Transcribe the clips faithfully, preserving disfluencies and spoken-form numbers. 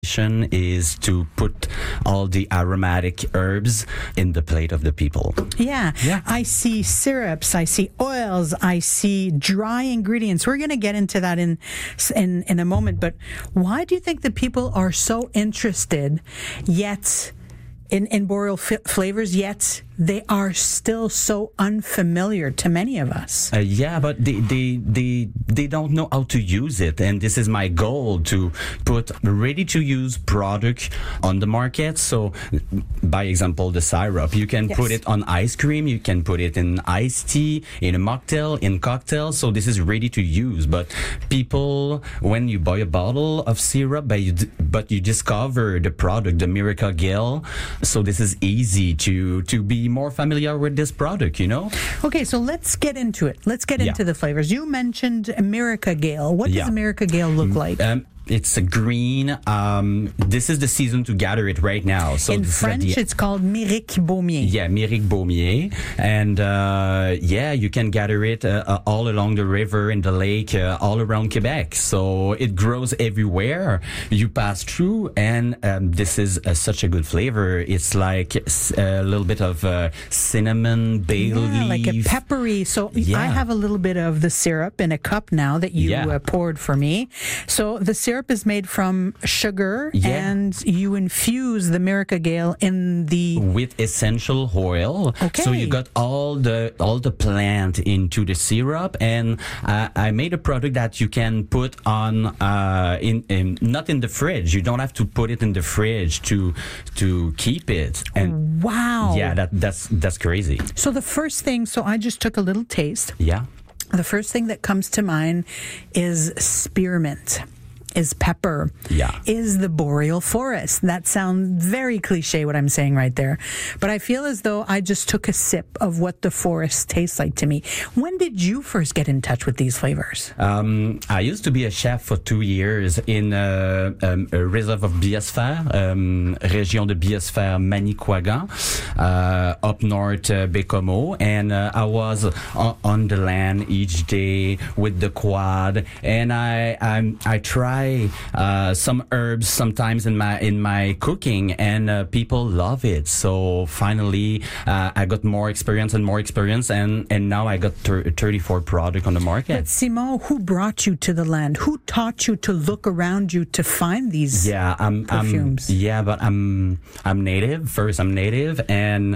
is to put all the aromatic herbs in the plate of the people. Yeah. Yeah. I see syrups, I see oils, I see dry ingredients. We're going to get into that in, in in a moment, but why do you think the people are so interested yet in, in boreal f- flavors, yet they are still so unfamiliar to many of us? Uh, yeah, but they, they they they don't know how to use it, and this is my goal, to put ready-to-use product on the market. So, by example, the syrup, you can Yes. put it on ice cream, you can put it in iced tea, in a mocktail, in cocktails. So this is ready to use. But people, when you buy a bottle of syrup, but you, d- but you discover the product, the Miracle Gel. So this is easy to to be more familiar with this product, you know? Okay, so let's get into it. Let's get Yeah. into the flavors. You mentioned America Gale. What Yeah. does America Gale look like? Um, it's a green. Um, this is the season to gather it right now. So In this is at French, the- it's called Méric Baumier. Yeah, Méric Baumier. And uh, yeah, you can gather it uh, uh, all along the river, in the lake, uh, all around Quebec. So it grows everywhere you pass through. And um, this is uh, such a good flavor. It's like s- a little bit of uh, cinnamon, bay Yeah, leaf. like a peppery. So Yeah. I have a little bit of the syrup in a cup now that you Yeah. uh, poured for me. So the syrup is made from sugar, Yeah. and you infuse the America Gale in the. With essential oil. Okay. So you got all the all the plant into the syrup, and uh, I made a product that you can put on uh, in, in not in the fridge. You don't have to put it in the fridge to to keep it. And Wow. yeah, that that's that's crazy. So the first thing, so I just took a little taste. Yeah. The first thing that comes to mind is spearmint, is pepper, Yeah. is the boreal forest. That sounds very cliche, what I'm saying right there. But I feel as though I just took a sip of what the forest tastes like to me. When did you first get in touch with these flavors? Um, I used to be a chef for two years in uh, um, a reserve of biosphère, um, région de biosphère Manicouagan, uh, up north uh, Bécomo, and uh, I was on, on the land each day with the quad, and I I, I tried uh, some herbs sometimes in my in my cooking, and uh, people love it. So finally, uh, I got more experience and more experience, and and now I got thir- thirty-four product on the market. But Simon, who brought you to the land? Who taught you to look around you to find these? Yeah, I'm, I'm. perfumes. Yeah, but I'm. I'm native. First, I'm native, and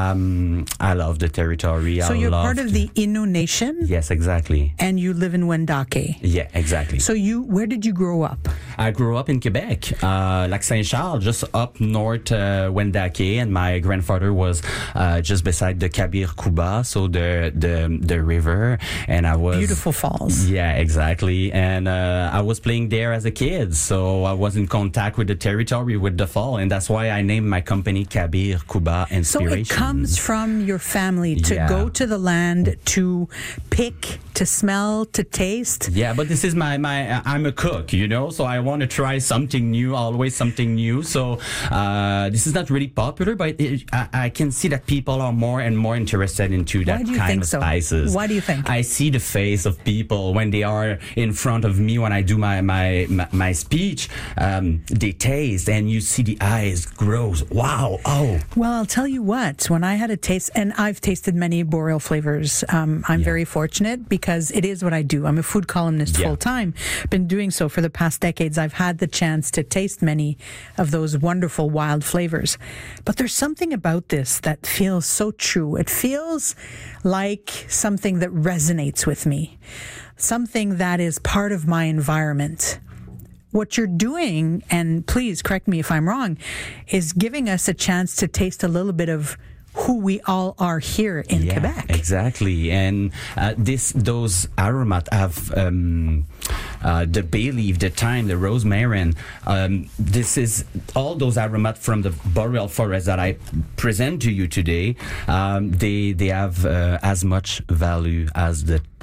um, I love the territory. So I you're love part of the Innu Nation, Yes, exactly. and you live in Wendake. Yeah, exactly. So you, where did you grow up? I grew up in Quebec, uh, Lac Saint Charles, just up north uh, Wendake, and my grandfather was uh, just beside the Kabir Kuba, so the the the river, and I was Beautiful falls. Yeah, exactly. And uh, I was playing there as a kid, so I was in contact with the territory, with the fall, and that's why I named my company Kabir Kuba So Inspiration. it comes from your family to Yeah. go to the land, to pick, to smell, to taste. Yeah, but this is my, my I'm a cook, you know, so I want to try something new, always something new. So uh, this is not really popular, but it, I, I can see that people are more and more interested into that Why do you kind think of so? spices. Why do you think? I see the face of people when they are in front of me when I do my my my, my speech. Um, they taste, and you see the eyes grows. Wow! Oh, Well, I'll tell you what, when I had a taste, and I've tasted many boreal flavors, um, I'm Yeah. very fortunate because it is what I do. I'm a food columnist Yeah. full time. Been doing so for the past decades. I've had the chance to taste many of those wonderful wild flavors. But there's something about this that feels so true. It feels like something that resonates with me, something that is part of my environment. What you're doing, and please correct me if I'm wrong, is giving us a chance to taste a little bit of who we all are here in yeah, Quebec. exactly. And uh, this those aromat have um, uh, the bay leaf, the thyme, the rosemary. Um, this is all those aromat from the boreal forest that I present to you today. Um, they they have uh, as much value as the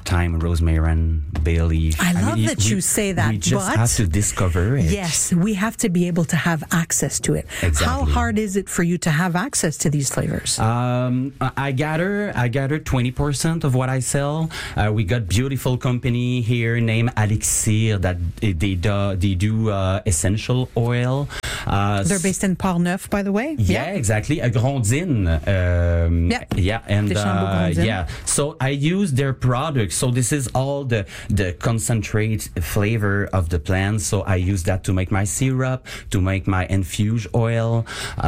thyme, rosemary, bay leaf. I love I mean, that we, you say that, We just but have to discover it. yes, we have to be able to have access to it. Exactly. How hard is it for you to have access to these flavors? Um, I gather, I gather twenty percent of what I sell. Uh, we got beautiful company here named Elixir that they do, they do uh, essential oil. Uh, They're based in Port-Neuf, by the way. Yeah, exactly. A Grondine. Um, Yeah. Yeah. And Deschambault uh, Grondine. yeah. So I use their products. So this is all the the concentrate flavor of the plant. So I use that to make my syrup, to make my infused oil.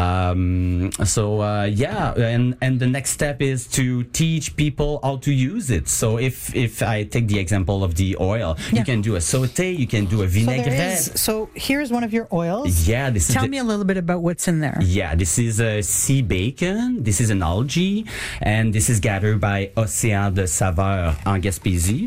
Um, so uh, yeah, and and the next step is to teach people how to use it. So if if I take the example of the oil, Yeah. you can do a sauté, you can do a So, there vinaigrette. is, so here's one of your oils. Yeah, this is Tell the, me a little bit about what's in there. Yeah, this is a sea bacon. This is an algae, and this is gathered by Océan de Saveur en Gaspésie.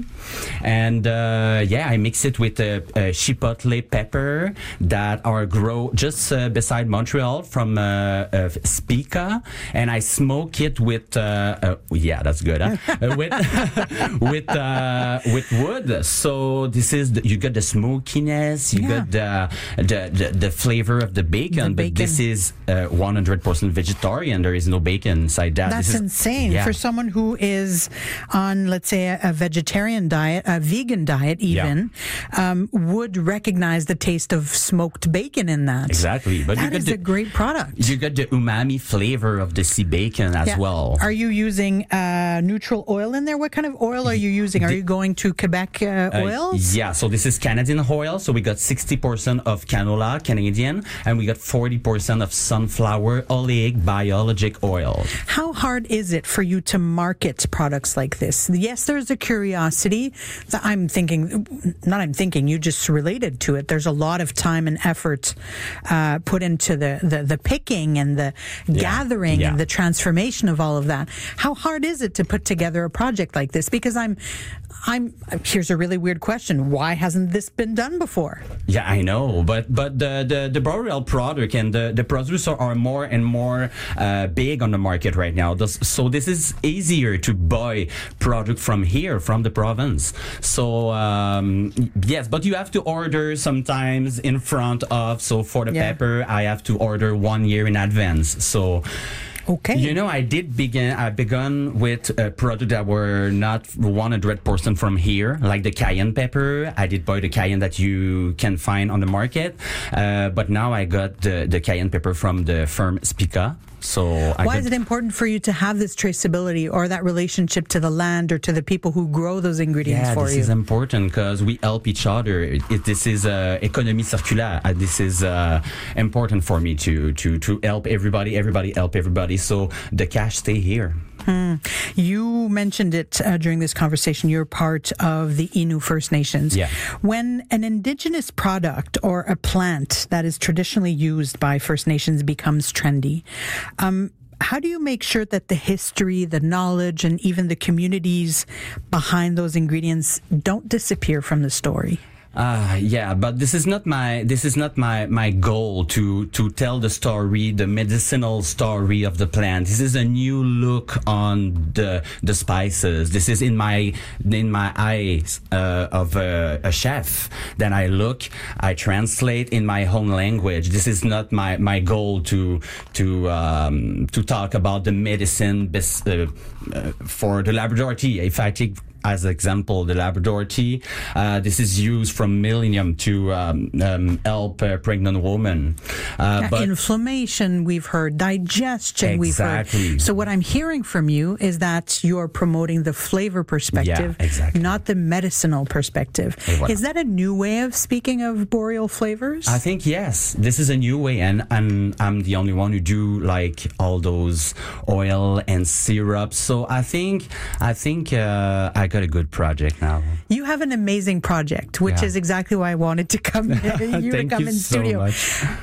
And uh, yeah, I mix it with a, a chipotle pepper that are grow just uh, beside Montreal from uh, uh, Spica, and I smoke it with uh, uh, yeah, that's good, huh? uh, with with uh, with wood. So this is the, you got the smokiness, you Yeah. got the, the the the flavor of the bacon, The but this is uh, one hundred percent vegetarian. There is no bacon inside that. That's this is, insane yeah. for someone who is on, let's say, a, a vegetarian diet, a vegan diet, even um, would recognize the taste of smoked bacon in that. Exactly, but That you got is the, a great product. you got the umami flavor of the sea bacon as Yeah. well. Are you using uh, neutral oil in there? What kind of oil are you using? Are you going to Quebec uh, Uh, oils? yeah, so this is Canadian oil. So we got sixty percent of canola, Canadian, and we got forty percent of sunflower oleic biologic oil. How hard is it for you to market products like this? Yes, there's a curiosity that I'm thinking, not I'm thinking, you just related to it. There's a lot of time and effort uh, put into the, the, the picking and the Yeah. gathering Yeah. and the transformation of all of that. How hard is it to put together a project like this? Because I'm, I'm, here's a really weird question. Why hasn't this been done before? Yeah, I know, but but the the, the Boreal product and the, the producer are more and more uh, big on the market right now. This, so this is easier to buy product from here, from the province. So um, yes, but you have to order sometimes in front of. So for the Yeah. pepper, I have to order one year in advance. So. Okay. You know, I did begin. I begun with uh, products that were not one hundred percent from here, like the cayenne pepper. I did buy the cayenne that you can find on the market, uh, but now I got the, the cayenne pepper from the firm Spica. So I Why got, is it important for you to have this traceability or that relationship to the land or to the people who grow those ingredients yeah, for this you? is important because we help each other. It, it, this is uh, économie circulaire. Uh, this is uh, important for me to to to help everybody. Everybody help everybody. So the cash stay here. Hmm. You mentioned it uh, during this conversation. You're part of the Innu First Nations. Yeah. When an indigenous product or a plant that is traditionally used by First Nations becomes trendy, um, how do you make sure that the history, the knowledge, and even the communities behind those ingredients don't disappear from the story? Uh, yeah, but this is not my this is not my my goal to to tell the story, the medicinal story of the plant. This is a new look on the the spices. This is in my in my eyes uh, of a, a chef. Then I look, I translate in my own language. This is not my my goal to to um, to talk about the medicine bes- uh, uh, for the Labrador tea. If I take as example, the Labrador tea. Uh, this is used from millennium to um, um, help uh, pregnant women. Uh, Yeah, but inflammation, we've heard. Digestion, we've Exactly. heard. So what I'm hearing from you is that you're promoting the flavor perspective, Yeah, exactly. not the medicinal perspective. Et voilà. Is that a new way of speaking of boreal flavors? I think yes, this is a new way, and, and I'm the only one who do like all those oil and syrup. So I think I think uh, I got a good project now. You have an amazing project, which Yeah. is exactly why I wanted to come you to Thank come you in so studio. much. Tell me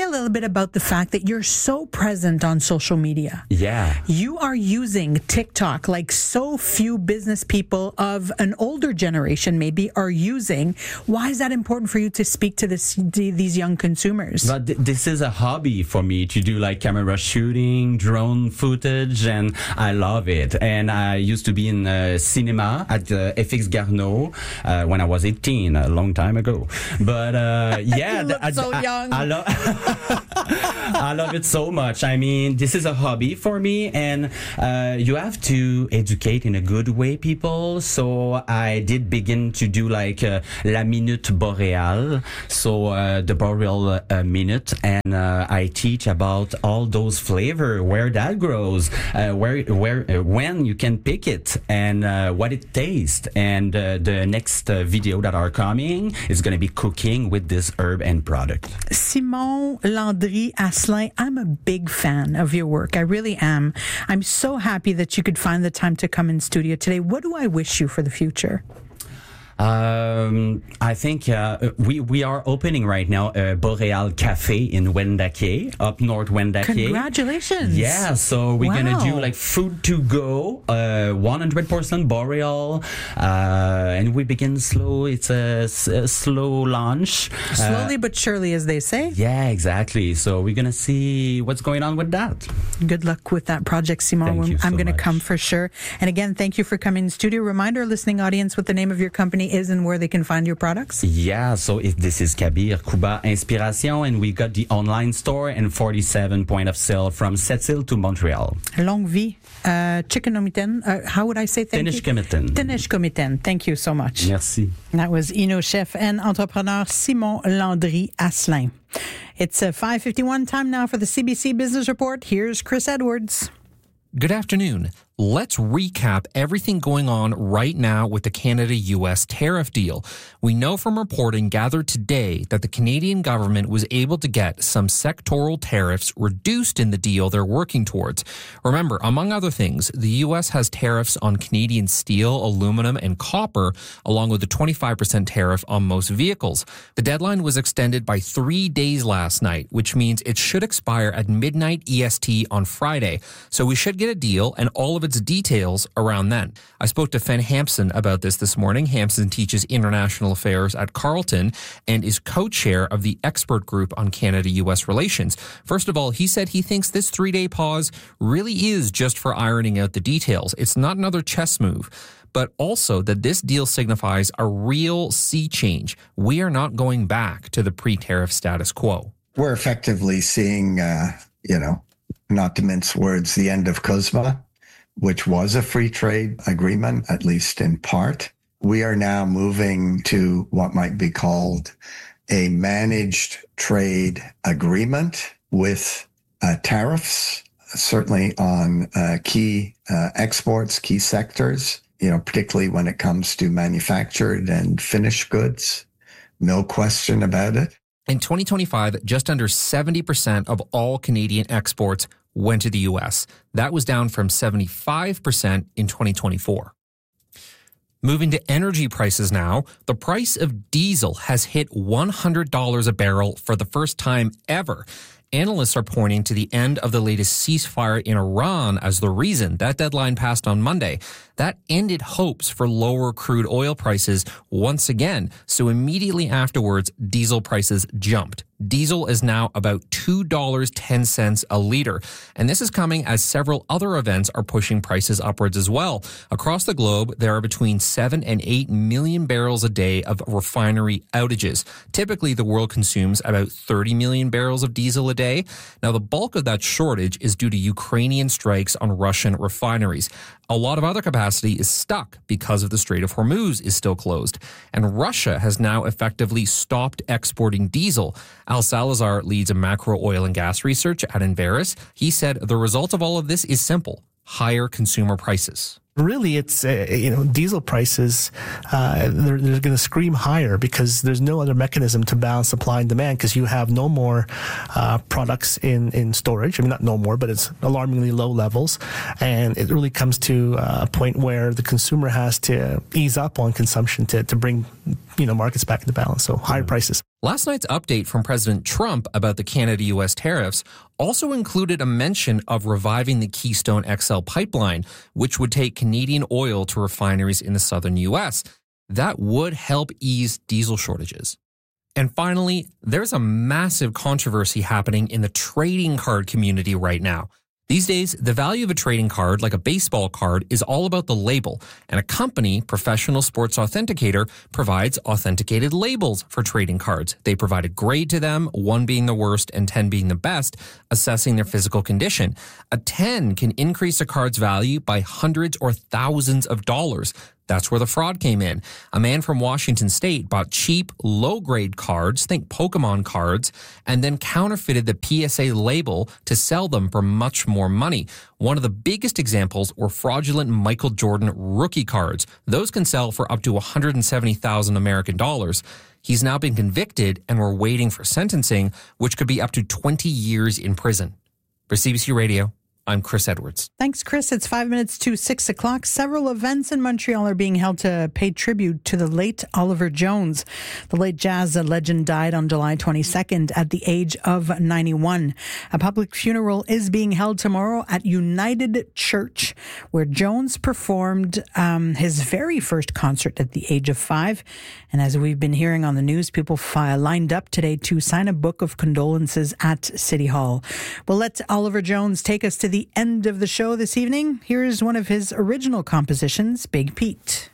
me a little bit about the fact that you're so present on social media. Yeah. You are using TikTok like so few business people of an older generation maybe are using. Why is that important for you to speak to this, these young consumers? But th- this is a hobby for me to do like camera shooting, drone footage, and I love it. And I used to be in uh, cinema at uh, F X Garneau uh, when I was eighteen, a long time ago. But uh, yeah, you look I, so I, young. I, I love I love it so much. I mean, this is a hobby for me, and uh, you have to educate in a good way people. So I did begin to do like uh, La Minute Boréale, so uh, the Boreal uh, Minute, and uh, I teach about all those flavor, where that grows, uh, where where uh, when you can pick it, and uh, what it tastes. And uh, the next uh, video that are coming is going to be cooking with this herb and product. Simon Landry Asselin, I'm a big fan of your work. I really am. I'm so happy that you could find the time to come in studio today. What do I wish you for the future? Um, I think uh, we we are opening right now a Boreal Cafe in Wendake, up north Wendake. Congratulations! Yeah, so we're wow. gonna do like food to go, uh, one hundred percent Boreal, uh, and we begin slow. It's a, a slow launch, slowly uh, but surely, as they say. Yeah, exactly. So we're gonna see what's going on with that. Good luck with that project, Simon. Thank you so I'm going to much. come for sure. And again, thank you for coming in studio. Remind our listening audience what the name of your company is and where they can find your products. Yeah, so if this is Kabir Kuba Inspiration, and we got the online store and forty-seven point of sale from Sept-Îles to Montreal. Longue vie, uh, chicken omiten. Uh, how would I say thank Tenish you? Comitten. Tenish Comitten. Thank you so much. Merci. That was Inno chef and entrepreneur Simon Landry Asselin. It's uh, five fifty-one, time now for the C B C Business Report. Here's Chris Edwards. Good afternoon. Let's recap everything going on right now with the Canada-U S tariff deal. We know from reporting gathered today that the Canadian government was able to get some sectoral tariffs reduced in the deal they're working towards. Remember, among other things, the U S has tariffs on Canadian steel, aluminum, and copper, along with a twenty-five percent tariff on most vehicles. The deadline was extended by three days last night, which means it should expire at midnight E S T on Friday. So we should get a deal and all of its details around then. I spoke to Fen Hampson about this this morning. Hampson teaches international affairs at Carleton and is co-chair of the expert group on Canada-U S relations. First of all, he said he thinks this three-day pause really is just for ironing out the details. It's not another chess move, but also that this deal signifies a real sea change. We are not going back to the pre-tariff status quo. We're effectively seeing, uh, you know, not to mince words, the end of CUSMA, which was a free trade agreement, at least in part. We are now moving to what might be called a managed trade agreement with uh, tariffs, certainly on uh, key uh, exports, key sectors, you know, particularly when it comes to manufactured and finished goods. No question about it. In twenty twenty-five, just under seventy percent of all Canadian exports went to the U S. That was down from seventy-five percent in twenty twenty-four. Moving to energy prices now, the price of diesel has hit one hundred dollars a barrel for the first time ever. Analysts are pointing to the end of the latest ceasefire in Iran as the reason. That deadline passed on Monday. That ended hopes for lower crude oil prices once again. So immediately afterwards, diesel prices jumped. Diesel is now about two dollars and ten cents a liter. And this is coming as several other events are pushing prices upwards as well. Across the globe, there are between seven and eight million barrels a day of refinery outages. Typically, the world consumes about thirty million barrels of diesel a day. Now, the bulk of that shortage is due to Ukrainian strikes on Russian refineries. A lot of other capacity is stuck because of the Strait of Hormuz is still closed. And Russia has now effectively stopped exporting diesel. Al Salazar leads a macro oil and gas research at Enverus. He said the result of all of this is simple: higher consumer prices. Really, it's, uh, you know, diesel prices, uh, they're, they're going to scream higher because there's no other mechanism to balance supply and demand because you have no more uh, products in, in storage. I mean, not no more, but it's alarmingly low levels. And it really comes to a point where the consumer has to ease up on consumption to, to bring, you know, markets back into balance. So higher prices. Last night's update from President Trump about the Canada-U S tariffs also included a mention of reviving the Keystone X L pipeline, which would take Canadian oil to refineries in the southern U S. That would help ease diesel shortages. And finally, there's a massive controversy happening in the trading card community right now. These days, the value of a trading card, like a baseball card, is all about the label, and a company, Professional Sports Authenticator, provides authenticated labels for trading cards. They provide a grade to them, one being the worst and ten being the best, assessing their physical condition. A ten can increase a card's value by hundreds or thousands of dollars. That's where the fraud came in. A man from Washington State bought cheap, low-grade cards, think Pokemon cards, and then counterfeited the P S A label to sell them for much more money. One of the biggest examples were fraudulent Michael Jordan rookie cards. Those can sell for up to one hundred seventy thousand American dollars. He's now been convicted, and we're waiting for sentencing, which could be up to twenty years in prison. For C B C Radio, I'm Chris Edwards. Thanks, Chris. It's five minutes to six o'clock. Several events in Montreal are being held to pay tribute to the late Oliver Jones. The late jazz legend died on July twenty-second at the age of ninety-one. A public funeral is being held tomorrow at United Church, where Jones performed um, his very first concert at the age of five. And as we've been hearing on the news, people fi- lined up today to sign a book of condolences at City Hall. We'll let Oliver Jones take us to the end of the show this evening. Here's one of his original compositions, Big Pete.